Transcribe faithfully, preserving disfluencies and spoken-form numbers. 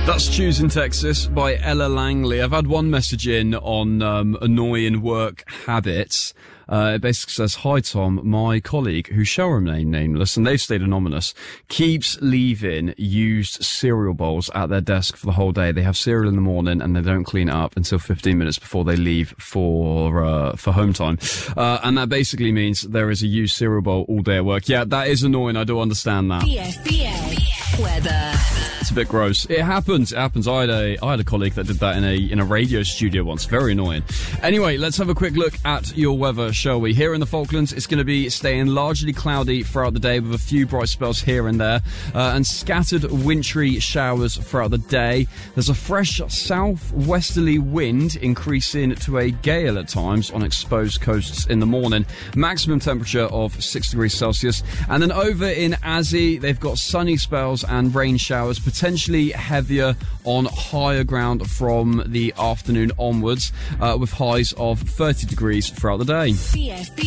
That's Choosing Texas by Ella Langley. I've had one message in on um, annoying work habits. Uh, it basically says, "Hi Tom, my colleague, who shall remain nameless, and they've stayed anonymous, keeps leaving used cereal bowls at their desk for the whole day. They have cereal in the morning and they don't clean it up until fifteen minutes before they leave for uh, for home time. Uh, and that basically means there is a used cereal bowl all day at work." Yeah, that is annoying. I do understand that. B F B A weather. It's a bit gross. It happens. It happens. I had a I had a colleague that did that in a in a radio studio once. Very annoying. Anyway, let's have a quick look at your weather, shall we? Here in the Falklands, it's going to be staying largely cloudy throughout the day with a few bright spells here and there, uh, and scattered wintry showers throughout the day. There's a fresh southwesterly wind increasing to a gale at times on exposed coasts in the morning. Maximum temperature of six degrees Celsius. And then over in Azzy, they've got sunny spells and rain showers, potentially heavier on higher ground from the afternoon onwards, uh, with highs of thirty degrees throughout the day. B F B